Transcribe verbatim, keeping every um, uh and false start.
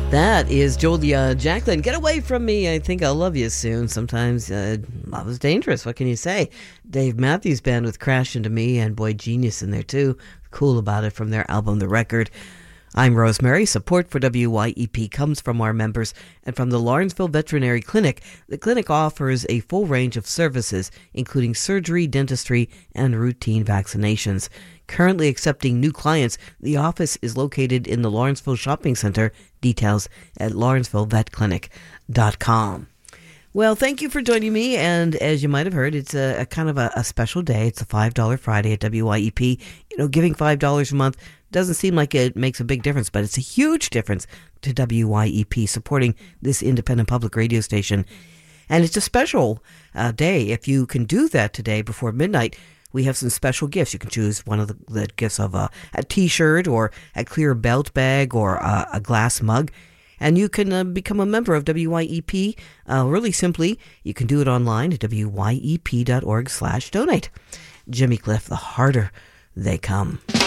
That is Julia Jacklin. Get away from me. I think I'll love you soon. Sometimes uh, love is dangerous. What can you say? Dave Matthews Band with Crash Into Me and Boy Genius in there too. Cool about it from their album The Record. I'm Rosemary. Support for W Y E P comes from our members and from the Lawrenceville Veterinary Clinic. The clinic offers a full range of services, including surgery, dentistry, and routine vaccinations. Currently accepting new clients, the office is located in the Lawrenceville Shopping Center. Details at lawrenceville vet clinic dot com. Well, thank you for joining me, and as you might have heard, it's a, a kind of a, a special day. It's a five dollars Friday at W Y E P. You know, giving five dollars a month doesn't seem like it makes a big difference, but it's a huge difference to W Y E P supporting this independent public radio station. And it's a special uh, day. If you can do that today before midnight, we have some special gifts. You can choose one of the, the gifts of a, a T-shirt or a clear belt bag or a, a glass mug. And you can uh, become a member of W Y E P uh, really simply. You can do it online at W Y E P dot org slash donate. Jimmy Cliff, The Harder They Come.